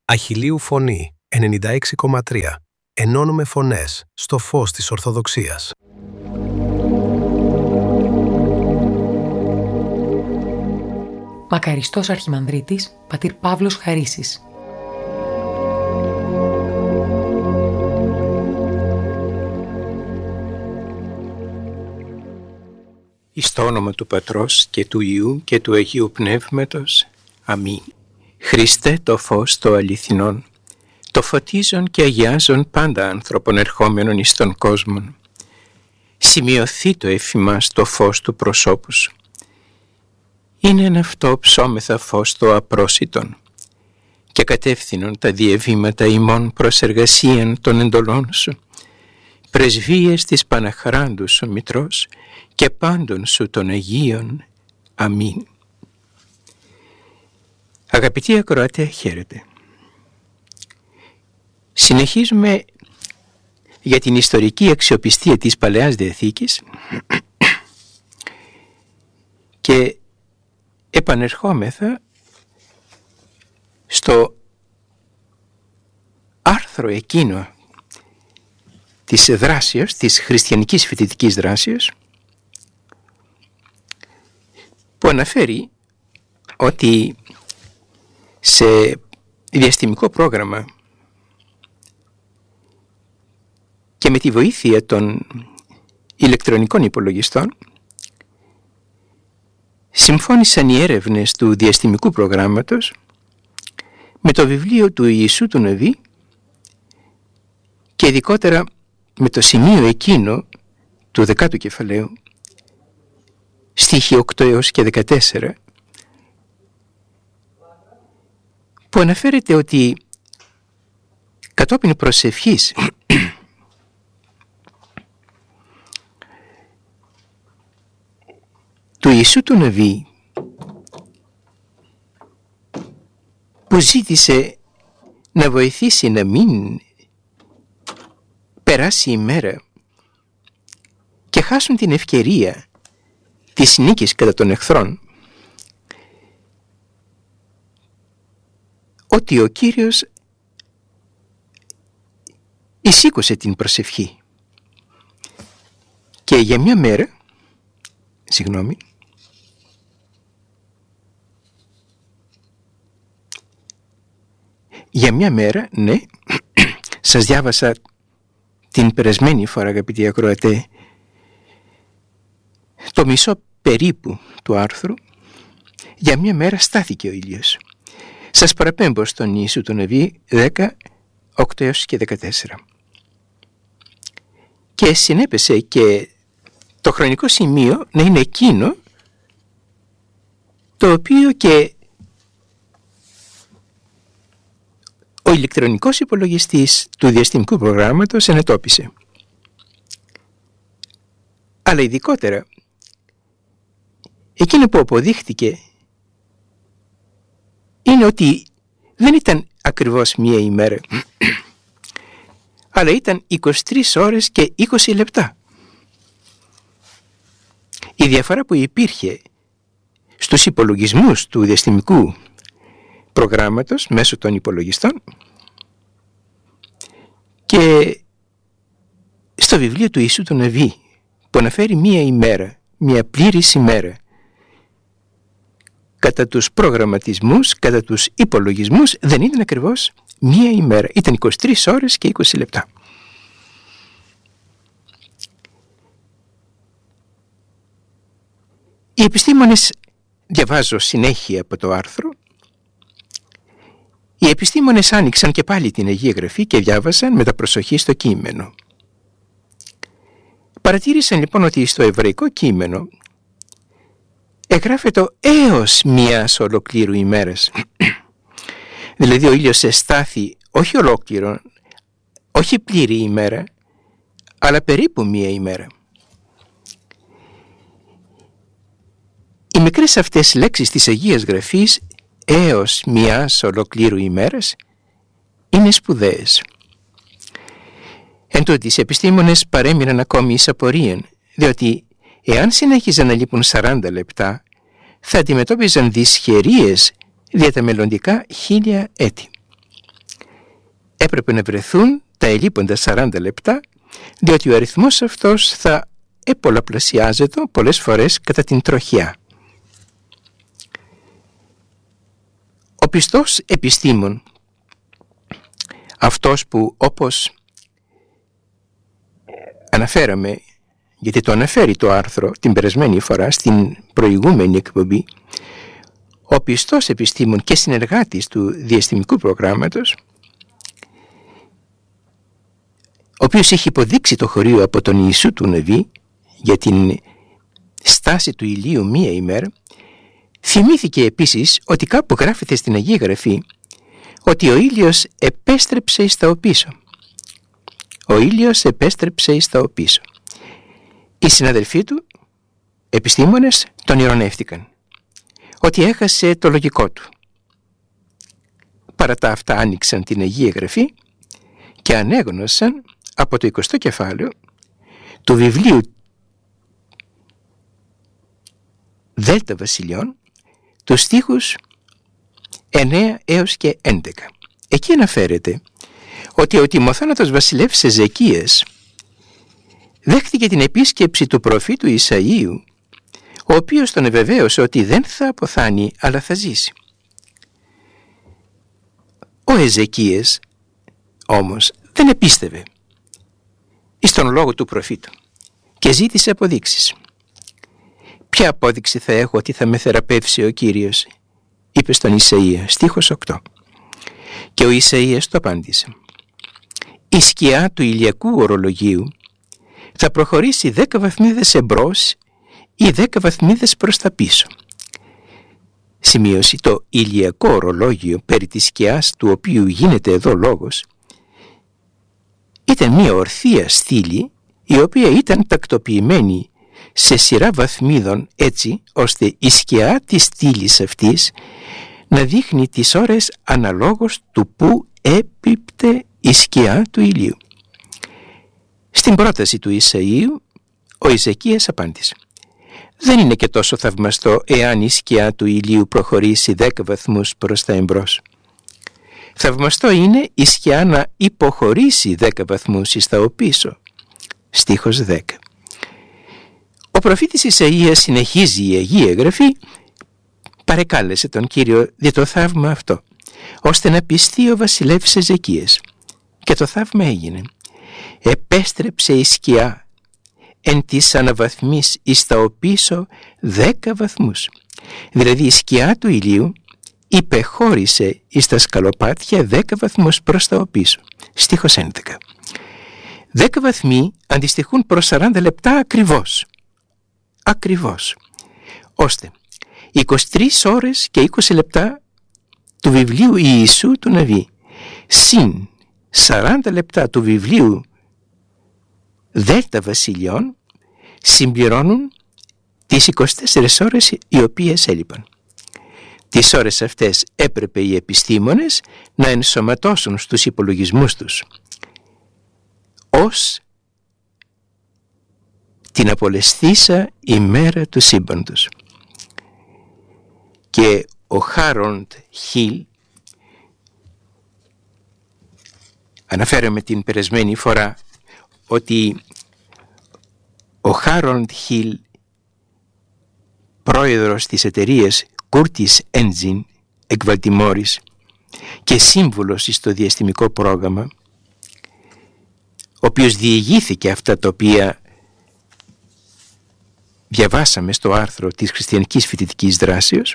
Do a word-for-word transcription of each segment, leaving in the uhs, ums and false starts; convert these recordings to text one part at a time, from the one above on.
Αχιλλείου Φωνή ενενήντα έξι κόμμα τρία. Ενώνουμε φωνές στο φως της Ορθοδοξίας. Μακαριστός Αρχιμανδρίτης, πατήρ Παύλος Χαρίσης. Εις το όνομα του Πατρός και του Υιού και του Αγίου Πνεύματος. Αμήν. Χριστέ το φως το αληθινόν, το φωτίζον και αγιάζον πάντα άνθρωπον ερχόμενον εις τον κόσμον. Σημειωθεί το εφημάς το φως του προσώπου σου. Είναι εν αυτό ψώμεθα φως το απρόσιτον και κατεύθυνον τα διεβήματα ημών προς εργασίαν των εντολών σου. Πρεσβείες της Παναχράντου σου Μητρός και πάντων σου των Αγίων. Αμήν. Αγαπητοί ακροατέ, χαίρετε. Συνεχίζουμε για την ιστορική αξιοπιστία της Παλαιάς Διαθήκης και επανερχόμεθα στο άρθρο εκείνο της δράσεως, της χριστιανικής φοιτητικής δράσεως, που αναφέρει ότι σε διαστημικό πρόγραμμα και με τη βοήθεια των ηλεκτρονικών υπολογιστών συμφώνησαν οι έρευνες του διαστημικού προγράμματος με το βιβλίο του Ιησού του Ναβί και ειδικότερα με το σημείο εκείνο του δεκάτου κεφαλαίου, στίχοι οκτώ έως και δεκατέσσερα, που αναφέρεται ότι κατόπιν προσευχής του Ιησού του Ναβί, που ζήτησε να βοηθήσει να μην περάσει η μέρα και χάσουν την ευκαιρία της νίκης κατά των εχθρών, ότι ο Κύριος εισήκωσε την προσευχή και για μια μέρα, συγγνώμη, για μια μέρα, ναι, σας διάβασα την περασμένη φορά, αγαπητοί ακροατέ, το μισό περίπου του άρθρου. Για μια μέρα στάθηκε ο ήλιος. Σας παραπέμπω στον Ιησού του Ναβί δέκα, οκτώ έως και δεκατέσσερα. Και συνέπεσε και το χρονικό σημείο να είναι εκείνο το οποίο και ο ηλεκτρονικός υπολογιστής του διαστημικού προγράμματος ενετόπισε. Αλλά ειδικότερα εκείνο που αποδείχτηκε είναι ότι δεν ήταν ακριβώς μία ημέρα, αλλά ήταν είκοσι τρεις ώρες και είκοσι λεπτά. Η διαφορά που υπήρχε στους υπολογισμούς του διαστημικού προγράμματος μέσω των υπολογιστών και στο βιβλίο του Ιησού του Ναβί, που αναφέρει μία ημέρα, μία πλήρης ημέρα, κατά τους προγραμματισμούς, κατά τους υπολογισμούς, δεν ήταν ακριβώς μία ημέρα. Ήταν είκοσι τρεις ώρες και είκοσι λεπτά. Οι επιστήμονες, διαβάζω συνέχεια από το άρθρο, οι επιστήμονες άνοιξαν και πάλι την Αγία Γραφή και διάβασαν με τα προσοχή στο κείμενο. Παρατήρησαν λοιπόν ότι στο εβραϊκό κείμενο εγγράφεται έως μιας ολοκλήρου ημέρας. Δηλαδή ο ήλιος εστάθη όχι ολόκληρο, όχι πλήρη ημέρα, αλλά περίπου μία ημέρα. Οι μικρές αυτές λέξεις της Αγίας Γραφής, έως μιας ολοκλήρου ημέρας, είναι σπουδαίες. Εν τούτοις, οι επιστήμονες παρέμειναν ακόμη εις απορίαν, διότι εάν συνέχιζαν να λείπουν σαράντα λεπτά, θα αντιμετώπιζαν δυσχερίες δια τα μελλοντικά χίλια έτη. έπρεπε να βρεθούν τα ελείποντα σαράντα λεπτά, διότι ο αριθμός αυτός θα επολαπλασιάζεται πολλές φορές κατά την τροχιά. Ο πιστός επιστήμον, αυτός που, όπως αναφέραμε, γιατί το αναφέρει το άρθρο την περασμένη φορά στην προηγούμενη εκπομπή, ο πιστός επιστήμον και συνεργάτης του διαστημικού προγράμματος, ο οποίος έχει υποδείξει το χωρίο από τον Ιησού του Ναβί για την στάση του ηλίου μία ημέρα, θυμήθηκε επίσης ότι κάπου γράφεται στην Αγία Γραφή ότι ο ήλιος επέστρεψε εις τα οπίσω. Ο ήλιος επέστρεψε εις τα οπίσω. Οι συναδελφοί του, επιστήμονες, τον ειρωνεύτηκαν ότι έχασε το λογικό του. Παρά τα αυτά άνοιξαν την Αγία Γραφή και ανέγνωσαν από το εικοστό κεφάλαιο του βιβλίου Δέλτα Βασιλειών τους στίχους εννέα έως και έντεκα. Εκεί αναφέρεται ότι ο τιμοθάνατος βασιλεύς Εζεκίας δέχτηκε την επίσκεψη του προφήτου Ισαΐου, ο οποίος τον ευεβαίωσε ότι δεν θα αποθάνει αλλά θα ζήσει. Ο Εζεκίας όμως δεν επίστευε εις τον λόγο του προφήτου και ζήτησε αποδείξεις. «Ποια απόδειξη θα έχω ότι θα με θεραπεύσει ο Κύριος?» είπε στον Ισαΐα, στίχος οκτώ. Και ο Ισαΐας το απάντησε: «Η σκιά του ηλιακού ορολογίου θα προχωρήσει δέκα βαθμίδες εμπρός ή δέκα βαθμίδες προς τα πίσω». Σημείωση: το ηλιακό ορολόγιο περί της σκιάς του οποίου γίνεται εδώ λόγος ήταν μια ορθία στήλη η οποία ήταν τακτοποιημένη σε σειρά βαθμίδων έτσι ώστε η σκιά της στήλης αυτής να δείχνει τις ώρες αναλόγως του που έπιπτε η σκιά του ηλίου. Στην πρόταση του Ισαΐου ο Εζεκίας απάντησε: «Δεν είναι και τόσο θαυμαστό εάν η σκιά του ηλίου προχωρήσει δέκα βαθμούς προς τα εμπρός. Θαυμαστό είναι η σκιά να υποχωρήσει δέκα βαθμούς εις τα οπίσω». Στίχος δέκα. Ο προφήτης Ισαΐας, συνεχίζει η Αγία Γραφή, παρεκάλεσε τον Κύριο δι' το θαύμα αυτό, ώστε να πιστεί ο βασιλεύς Εζεκίας. Και το θαύμα έγινε. Επέστρεψε η σκιά εν της αναβαθμής εις τα οπίσω δέκα βαθμούς. Δηλαδή η σκιά του ηλίου υπεχώρησε εις τα σκαλοπάτια δέκα βαθμούς προς τα οπίσω. Στίχος έντεκα. Δέκα βαθμοί αντιστοιχούν προς σαράντα λεπτά ακριβώς. Ακριβώς. Ώστε είκοσι τρεις ώρες και είκοσι λεπτά του βιβλίου Ιησού του Ναβί συν σαράντα λεπτά του βιβλίου Δέλτα Βασιλειών συμπληρώνουν τις είκοσι τέσσερις ώρες οι οποίες έλειπαν. Τις ώρες αυτές έπρεπε οι επιστήμονες να ενσωματώσουν στους υπολογισμούς τους ως την απολεσθήσα ημέρα του σύμπαντος. Και ο Χάρολντ Χιλ, αναφέραμε την περασμένη φορά ότι ο Χάρολντ Χιλ, πρόεδρος της εταιρείας Curtis Engine εκ Βαλτιμόρης και σύμβουλος στο διαστημικό πρόγραμμα, ο οποίος διηγήθηκε αυτά τα οποία διαβάσαμε στο άρθρο της Χριστιανικής Φοιτητικής Δράσεως,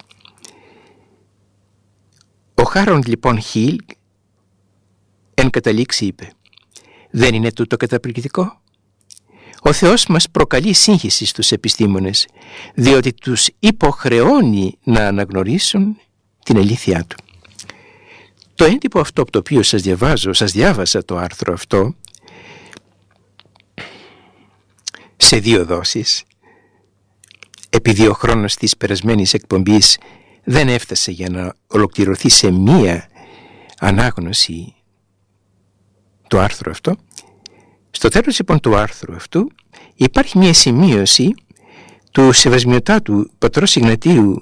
ο Χάρολντ λοιπόν Χιλ εν καταλήξει είπε: «Δεν είναι τούτο καταπληκτικό? Ο Θεός μας προκαλεί σύγχυση στους επιστήμονες, διότι τους υποχρεώνει να αναγνωρίσουν την αλήθειά Του». Το έντυπο αυτό από το οποίο σας διαβάζω, σας διάβασα το άρθρο αυτό σε δύο δόσεις, επειδή ο χρόνος της περασμένης εκπομπής δεν έφτασε για να ολοκληρωθεί σε μία ανάγνωση το άρθρο αυτό. Στο τέλος λοιπόν του άρθρου αυτού υπάρχει μία σημείωση του Σεβασμιωτάτου πατρός Ιγνατίου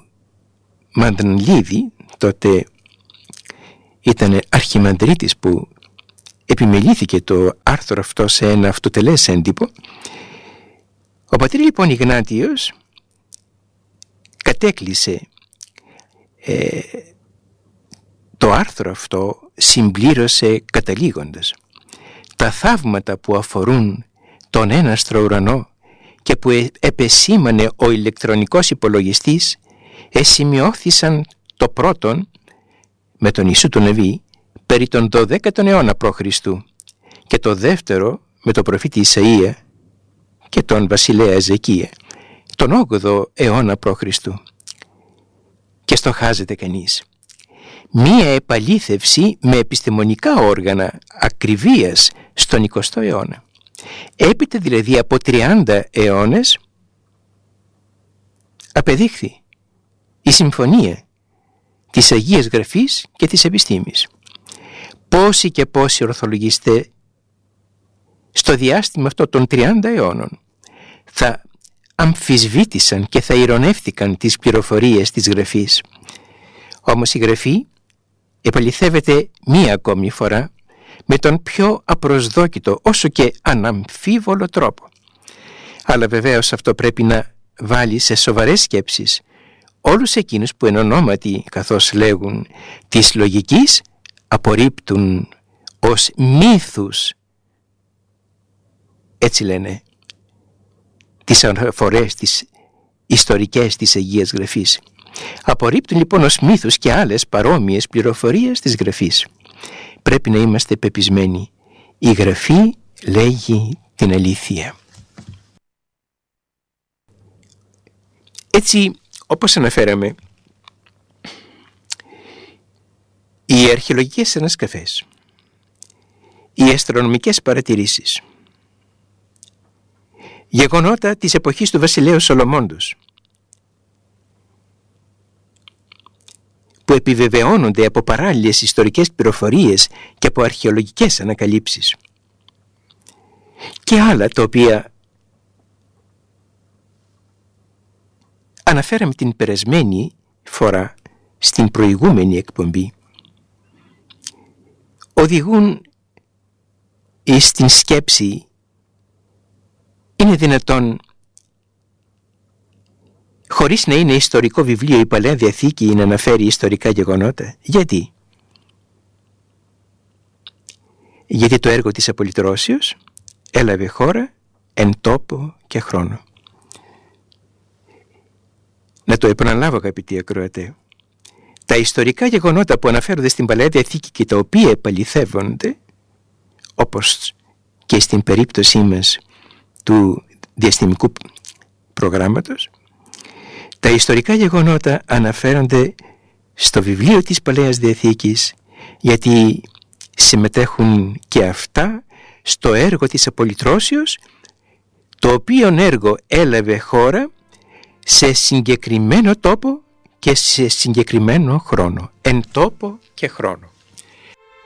Μαντανλίδη, τότε ήταν αρχιμανδρίτης που επιμελήθηκε το άρθρο αυτό σε ένα αυτοτελές έντυπο. Ο πατήρ λοιπόν Ιγνάτιος κατέκλυσε ε, το άρθρο αυτό, συμπλήρωσε καταλήγοντας: τα θαύματα που αφορούν τον έναστρο ουρανό και που επεσήμανε ο ηλεκτρονικός υπολογιστής εσημειώθησαν το πρώτον με τον Ιησού τον Νεβί περί τον δωδέκατον αιώνα π.Χ. και το δεύτερο με τον προφήτη Ισαΐα και τον βασιλέα Εζεκία τον όγδοο αιώνα π.Χ. Και στοχάζεται κανείς μία επαλήθευση με επιστημονικά όργανα ακριβίας στον εικοστό αιώνα. Έπειτα δηλαδή από τριάντα αιώνες απεδείχθη η συμφωνία της Αγίας Γραφής και της επιστήμης. Πόσοι και πόσοι ορθολογιστές στο διάστημα αυτό των τριάντα αιώνων θα αμφισβήτησαν και θα ειρωνεύτηκαν τις πληροφορίες της Γραφής. Όμως η Γραφή επαληθεύεται μία ακόμη φορά με τον πιο απροσδόκητο όσο και αναμφίβολο τρόπο. Αλλά βεβαίως αυτό πρέπει να βάλει σε σοβαρές σκέψεις όλους εκείνους που εν ονόματι, καθώς λέγουν, της λογικής απορρίπτουν ως μύθους, έτσι λένε, τις αναφορές, τις ιστορικές της Αγίας Γραφής. Απορρίπτουν λοιπόν ως μύθους και άλλες παρόμοιες πληροφορίες της Γραφής. Πρέπει να είμαστε πεπισμένοι. Η Γραφή λέγει την αλήθεια. Έτσι, όπως αναφέραμε, οι αρχαιολογικές ανασκαφές, οι αστρονομικές παρατηρήσεις, γεγονότα της εποχής του βασιλέου Σολομώντος, που επιβεβαιώνονται από παράλληλες ιστορικές πληροφορίες και από αρχαιολογικές ανακαλύψεις, και άλλα τα οποία αναφέραμε την περασμένη φορά στην προηγούμενη εκπομπή, οδηγούν στην σκέψη: είναι δυνατόν χωρίς να είναι ιστορικό βιβλίο η Παλαιά Διαθήκη να αναφέρει ιστορικά γεγονότα? Γιατί? Γιατί το έργο της απολυτρώσεως έλαβε χώρα εν τόπο και χρόνο. Να το επαναλάβω, αγαπητοί ακροατέ. Τα ιστορικά γεγονότα που αναφέρονται στην Παλαιά Διαθήκη και τα οποία επαληθεύονται, όπως και στην περίπτωσή μας του διαστημικού προγράμματος, τα ιστορικά γεγονότα αναφέρονται στο βιβλίο της Παλαιάς Διαθήκης, γιατί συμμετέχουν και αυτά στο έργο της απολυτρώσεως, το οποίο έργο έλαβε χώρα σε συγκεκριμένο τόπο και σε συγκεκριμένο χρόνο, εν τόπο και χρόνο.